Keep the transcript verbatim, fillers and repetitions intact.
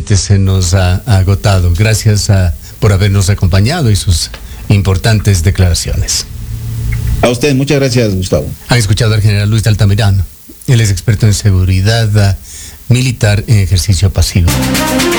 lamentablemente se nos ha, ha agotado. Gracias a, por habernos acompañado y sus importantes declaraciones. A usted, muchas gracias, Gustavo. Han escuchado al general Luis de Altamirano. Él es experto en seguridad militar en ejercicio pasivo.